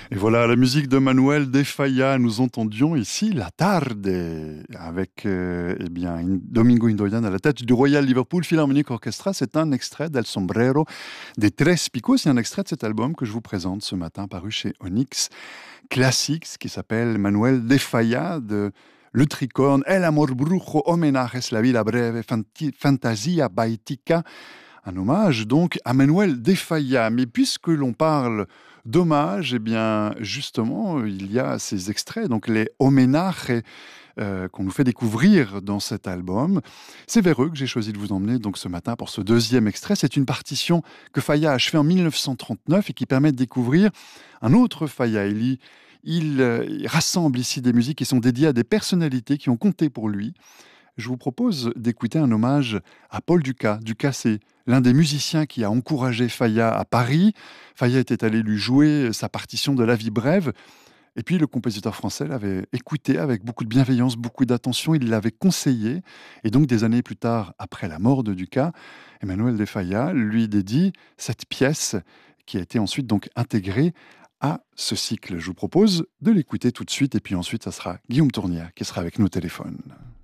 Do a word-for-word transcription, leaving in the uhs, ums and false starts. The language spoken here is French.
Et voilà, la musique de Manuel de Falla. Nous entendions ici La Tarde, avec euh, eh bien, In- Domingo Indoyan à la tête du Royal Liverpool Philharmonic Orchestra. C'est un extrait d'El Sombrero des Tres Picos. C'est un extrait de cet album que je vous présente ce matin, paru chez Onyx Classics, qui s'appelle Manuel de Falla, de Le Tricorne, El Amor Brujo, Homenajes, La Vida Breve, Fanti- Fantasia Baitica. Un hommage donc à Manuel de Falla. Mais puisque l'on parle d'hommage, eh bien justement, il y a ces extraits, donc les homenages euh, qu'on nous fait découvrir dans cet album. C'est vers eux que j'ai choisi de vous emmener donc ce matin pour ce deuxième extrait. C'est une partition que Falla a achevée en mille neuf cent trente-neuf et qui permet de découvrir un autre Falla. Il, y- il, euh, il rassemble ici des musiques qui sont dédiées à des personnalités qui ont compté pour lui. Je vous propose d'écouter un hommage à Paul Dukas. Dukas, c'est l'un des musiciens qui a encouragé Falla à Paris. Falla était allé lui jouer sa partition de La Vie brève. Et puis le compositeur français l'avait écouté avec beaucoup de bienveillance, beaucoup d'attention. Il l'avait conseillé. Et donc des années plus tard, après la mort de Dukas, Emmanuel de Falla lui dédie cette pièce qui a été ensuite donc intégrée à ce cycle. Je vous propose de l'écouter tout de suite. Et puis ensuite, ça sera Guillaume Tournière qui sera avec nous au téléphone.